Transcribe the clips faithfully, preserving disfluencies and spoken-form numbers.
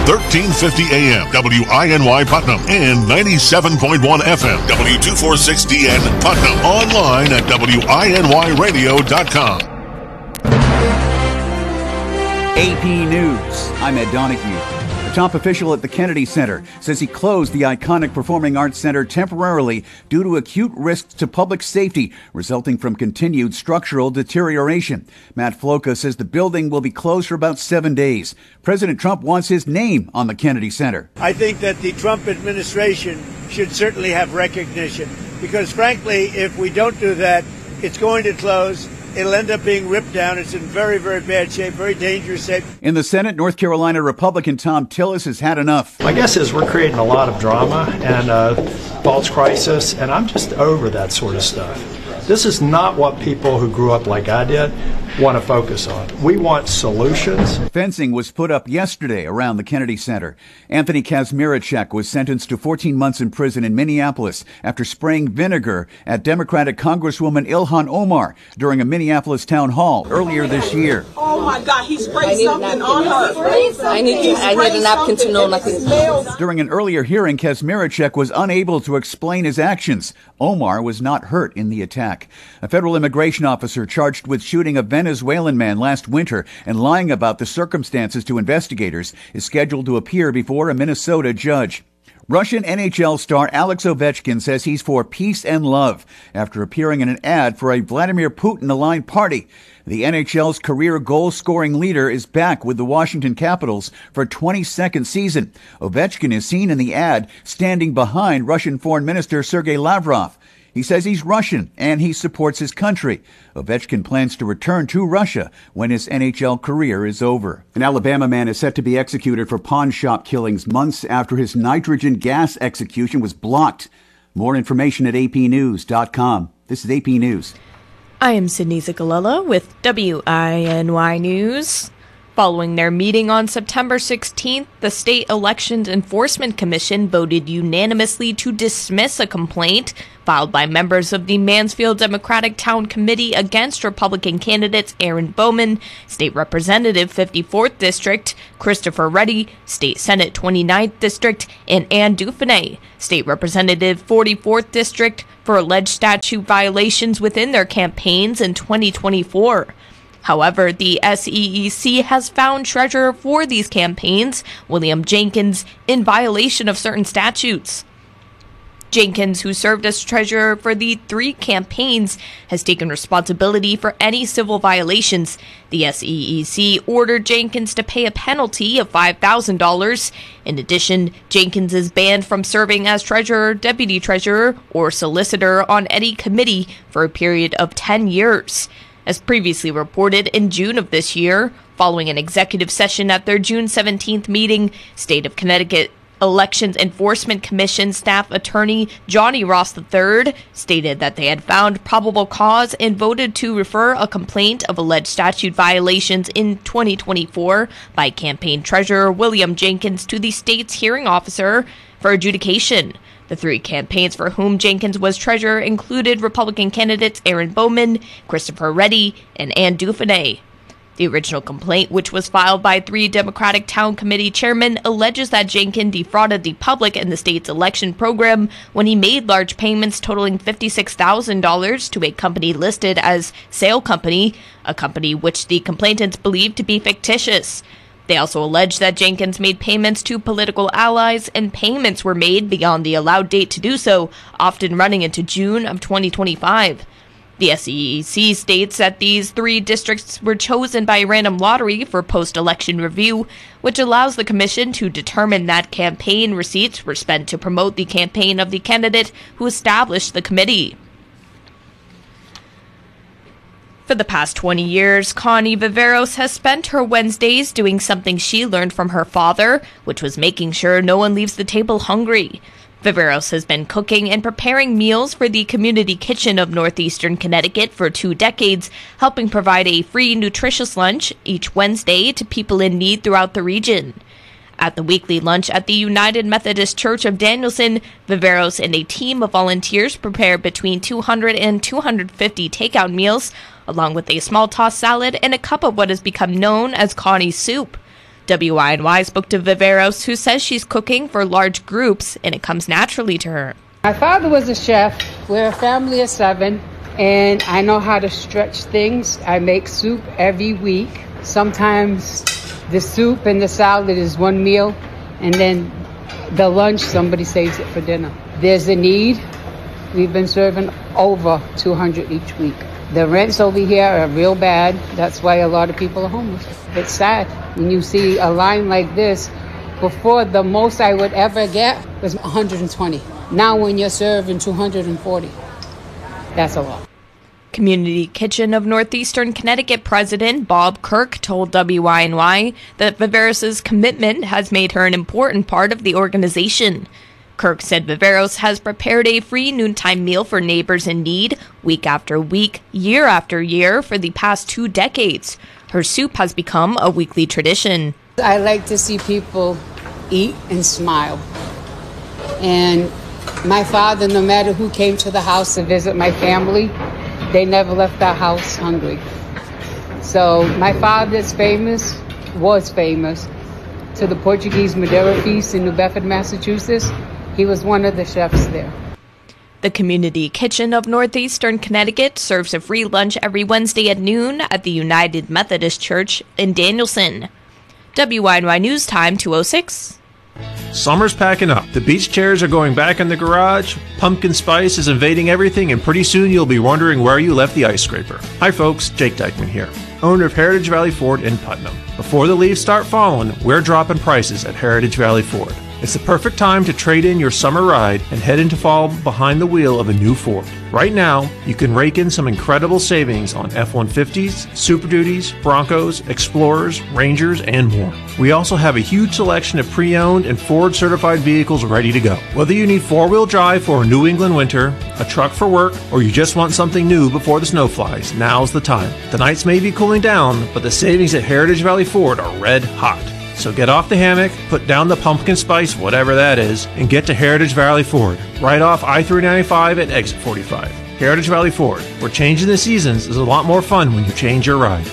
thirteen fifty A M, W I N Y Putnam, and ninety-seven point one F M, W two forty-six D N Putnam. Online at W I N Y radio dot com. A P News. I'm Ed Donahue. A top official at the Kennedy Center says he closed the iconic Performing Arts Center temporarily due to acute risks to public safety resulting from continued structural deterioration. Matt Floca says the building will be closed for about seven days. President Trump wants his name on the Kennedy Center. I think that the Trump administration should certainly have recognition because, frankly, if we don't do that, it's going to close. It'll end up being ripped down. It's in very, very bad shape, very dangerous shape. In the Senate, North Carolina Republican Tom Tillis has had enough. My guess is we're creating a lot of drama and a false crisis, and I'm just over that sort of stuff. This is not what people who grew up like I did want to focus on. We want solutions. Fencing was put up yesterday around the Kennedy Center. Anthony Kazmierczak was sentenced to fourteen months in prison in Minneapolis after spraying vinegar at Democratic Congresswoman Ilhan Omar during a Minneapolis town hall earlier this year. Oh my God, he sprayed something on her. I need, I need a napkin to know nothing. During an earlier hearing, Kazmierczak was unable to explain his actions. Omar was not hurt in the attack. A federal immigration officer charged with shooting a Venezuelan man last winter and lying about the circumstances to investigators is scheduled to appear before a Minnesota judge. Russian N H L star Alex Ovechkin says he's for peace and love after appearing in an ad for a Vladimir Putin-aligned party. The N H L's career goal-scoring leader is back with the Washington Capitals for a twenty-second season. Ovechkin is seen in the ad standing behind Russian Foreign Minister Sergei Lavrov. He says he's Russian and he supports his country. Ovechkin plans to return to Russia when his N H L career is over. An Alabama man is set to be executed for pawn shop killings months after his nitrogen gas execution was blocked. More information at A P news dot com. This is A P News. I am Sydney Zigalella with W I N Y News. Following their meeting on September sixteenth, the State Elections Enforcement Commission voted unanimously to dismiss a complaint filed by members of the Mansfield Democratic Town Committee against Republican candidates Aaron Bowman, State Representative fifty-fourth District, Christopher Reddy, State Senate twenty-ninth District, and Ann Dufresne, State Representative forty-fourth District, for alleged statute violations within their campaigns in twenty twenty-four. However, the S E E C has found treasurer for these campaigns, William Jenkins, in violation of certain statutes. Jenkins, who served as treasurer for the three campaigns, has taken responsibility for any civil violations. The S E E C ordered Jenkins to pay a penalty of five thousand dollars. In addition, Jenkins is banned from serving as treasurer, deputy treasurer, or solicitor on any committee for a period of ten years. As previously reported in June of this year, following an executive session at their June seventeenth meeting, State of Connecticut Elections Enforcement Commission staff attorney Johnny Ross the third stated that they had found probable cause and voted to refer a complaint of alleged statute violations in twenty twenty-four by campaign treasurer William Jenkins to the state's hearing officer for adjudication. The three campaigns for whom Jenkins was treasurer included Republican candidates Aaron Bowman, Christopher Reddy, and Ann Dufresne. The original complaint, which was filed by three Democratic Town Committee chairmen, alleges that Jenkins defrauded the public in the state's election program when he made large payments totaling fifty-six thousand dollars to a company listed as Sale Company, a company which the complainants believed to be fictitious. They also allege that Jenkins made payments to political allies, and payments were made beyond the allowed date to do so, often running into June of twenty twenty-five. The S E E C states that these three districts were chosen by random lottery for post-election review, which allows the commission to determine that campaign receipts were spent to promote the campaign of the candidate who established the committee. For the past twenty years, Connie Viveros has spent her Wednesdays doing something she learned from her father, which was making sure no one leaves the table hungry. Viveros has been cooking and preparing meals for the community kitchen of northeastern Connecticut for two decades, helping provide a free, nutritious lunch each Wednesday to people in need throughout the region. At the weekly lunch at the United Methodist Church of Danielson, Viveros and a team of volunteers prepare between two hundred and two hundred fifty takeout meals, along with a small tossed salad and a cup of what has become known as Connie's soup. W I N Y spoke to Viveros, who says she's cooking for large groups and it comes naturally to her. My father was a chef. We're a family of seven, and I know how to stretch things. I make soup every week. Sometimes the soup and the salad is one meal, and then the lunch, somebody saves it for dinner. There's a need. We've been serving over two hundred each week. The rents over here are real bad. That's why a lot of people are homeless. It's sad when you see a line like this. Before, the most I would ever get was one hundred twenty. Now when you're serving two hundred forty, that's a lot. Community Kitchen of Northeastern Connecticut President Bob Kirk told W I N Y that Viveros' commitment has made her an important part of the organization. Kirk said Viveros has prepared a free noontime meal for neighbors in need week after week, year after year for the past two decades. Her soup has become a weekly tradition. I like to see people eat and smile. And my father, no matter who came to the house to visit my family, they never left our house hungry. So my father's famous, was famous, to the Portuguese Madeira Feast in New Bedford, Massachusetts. He was one of the chefs there. The Community Kitchen of Northeastern Connecticut serves a free lunch every Wednesday at noon at the United Methodist Church in Danielson. W I N Y News Time two oh six. Summer's packing up. The beach chairs are going back in the garage. Pumpkin spice is invading everything, and pretty soon you'll be wondering where you left the ice scraper. Hi folks, Jake Dykeman here, owner of Heritage Valley Ford in Putnam. Before the leaves start falling, we're dropping prices at Heritage Valley Ford. It's the perfect time to trade in your summer ride and head into fall behind the wheel of a new Ford. Right now, you can rake in some incredible savings on F one fifties, Super Duties, Broncos, Explorers, Rangers, and more. We also have a huge selection of pre-owned and Ford-certified vehicles ready to go. Whether you need four-wheel drive for a New England winter, a truck for work, or you just want something new before the snow flies, now's the time. The nights may be cooling down, but the savings at Heritage Valley Ford are red hot. So get off the hammock, put down the pumpkin spice, whatever that is, and get to Heritage Valley Ford, right off I three ninety-five at exit forty-five. Heritage Valley Ford, where changing the seasons is a lot more fun when you change your ride.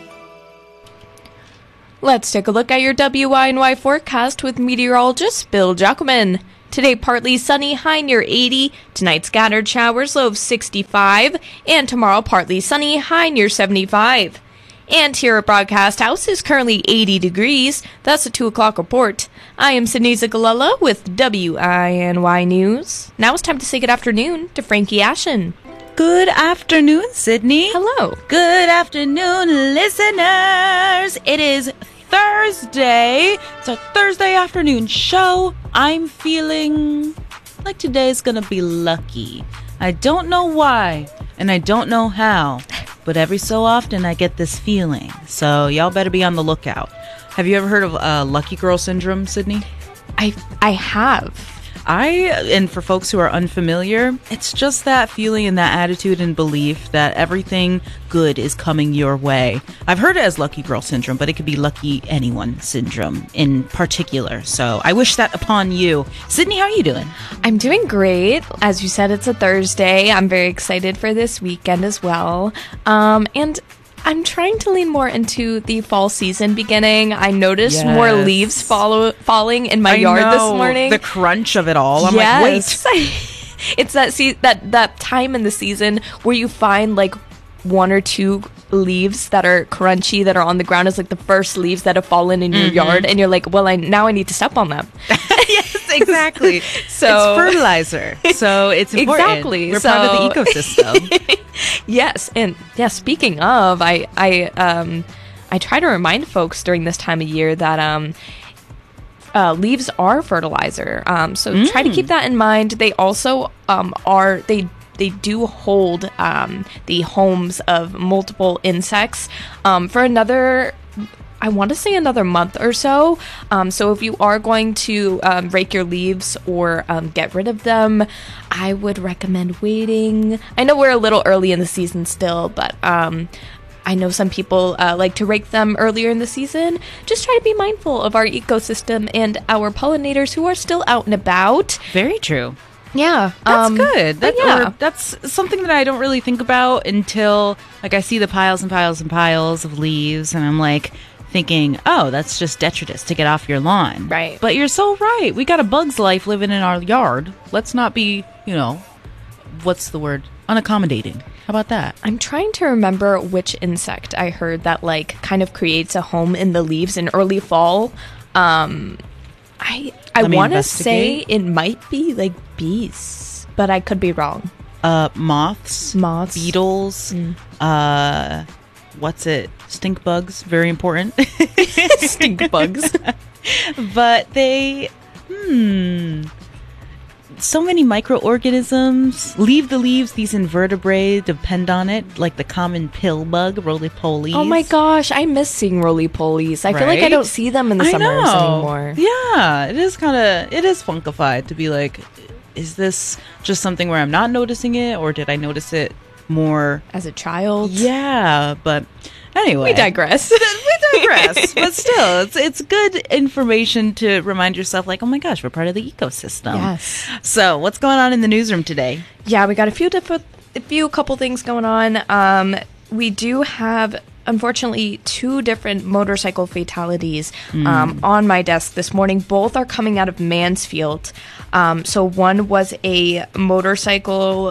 Let's take a look at your W I N Y forecast with meteorologist Bill Giacomin. Today, partly sunny, high near eighty. Tonight, scattered showers, low of sixty-five. And tomorrow, partly sunny, high near seventy-five. And here at Broadcast House is currently eighty degrees. That's a two o'clock report. I am Sydney Zagalella with W I N Y News. Now it's time to say good afternoon to Frankie Ashen. Good afternoon, Sydney. Hello. Good afternoon, listeners. It is Thursday. It's a Thursday afternoon show. I'm feeling like today's gonna be lucky. I don't know why, and I don't know how. But every so often I get this feeling. So y'all better be on the lookout. Have you ever heard of uh, Lucky Girl Syndrome, Sydney? I I have. I, and for folks who are unfamiliar, it's just that feeling and that attitude and belief that everything good is coming your way. I've heard it as Lucky Girl Syndrome, but it could be Lucky Anyone Syndrome in particular. So I wish that upon you. Sydney, how are you doing? I'm doing great. As you said, it's a Thursday. I'm very excited for this weekend as well. Um, and I'm trying to lean more into the fall season beginning. I noticed yes. more leaves follow, falling in my I yard know. this morning. The crunch of it all. I'm yes. like, wait. It's that se- that that time in the season where you find like one or two leaves that are crunchy that are on the ground as like the first leaves that have fallen in your mm-hmm. yard, and you're like, well, I now I need to step on them. Yes, exactly. So it's fertilizer. So it's important. Exactly. We're so, part of the ecosystem. Yes, and yeah. Speaking of, I I um I try to remind folks during this time of year that um. Uh, leaves are fertilizer, um, so mm. try to keep that in mind. They also um, are they they do hold um, the homes of multiple insects um, for another, I want to say another month or so. Um, so if you are going to um, rake your leaves or um, get rid of them, I would recommend waiting. I know we're a little early in the season still, but um, I know some people uh, like to rake them earlier in the season. Just try to be mindful of our ecosystem and our pollinators who are still out and about. Very true. Yeah. That's um, good. That, yeah. Or that's something that I don't really think about until like I see the piles and piles and piles of leaves and I'm like thinking, oh, that's just detritus to get off your lawn. Right. But you're so right. We got a bug's life living in our yard. Let's not be, you know, what's the word? Unaccommodating. How about that? I'm trying to remember which insect I heard that like kind of creates a home in the leaves in early fall. Um, I I want to say it might be like bees, but I could be wrong. Uh, moths, moths, beetles. Mm. Uh, what's it? Stink bugs. Very important. Stink bugs. But they, hmm. So many microorganisms leave the leaves. These invertebrates depend on it, like the common pill bug, roly-polies. Oh my gosh, I miss seeing roly-polies. I right? feel like I don't see them in the I summers know. anymore. Yeah, it is kind of, it is funkified to be like, is this just something where I'm not noticing it, or did I notice it more as a child? Yeah, but anyway, we digress. we digress, but still, it's it's good information to remind yourself, like, oh my gosh, we're part of the ecosystem. Yes. So, what's going on in the newsroom today? Yeah, we got a few different, a few couple things going on. Um, we do have, unfortunately, two different motorcycle fatalities mm. um, on my desk this morning. Both are coming out of Mansfield. Um, so one was a motorcycle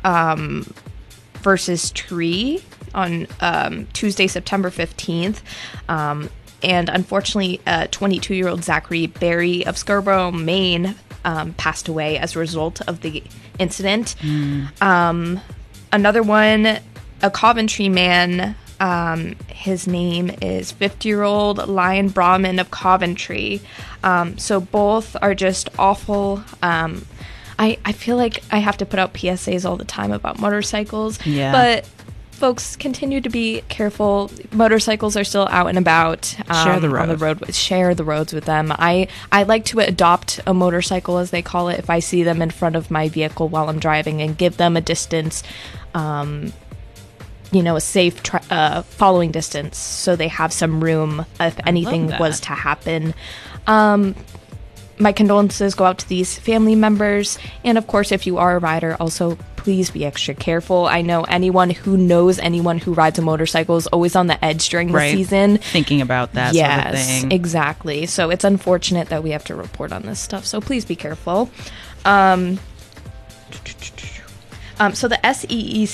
um, versus tree on um, Tuesday, September fifteenth. Um, and unfortunately, uh, twenty-two-year-old Zachary Berry of Scarborough, Maine, um, passed away as a result of the incident. Mm. Um, another one, a Coventry man, um, his name is fifty-year-old Lion Brahman of Coventry. Um, so both are just awful. Um, I, I feel like I have to put out P S As all the time about motorcycles. Yeah. But folks, continue to be careful. Motorcycles are still out and about. Um, share the road. On the road. Share the roads with them. I, I like to adopt a motorcycle, as they call it, if I see them in front of my vehicle while I'm driving, and give them a distance, um, you know, a safe tra- uh, following distance, so they have some room if anything was to happen. Um, my condolences go out to these family members. And of course, if you are a rider, also please be extra careful. I know anyone who knows anyone who rides a motorcycle is always on the edge during the right. season. Thinking about that yes, sort of thing. Exactly. So it's unfortunate that we have to report on this stuff. So please be careful. Um, um, so the S E E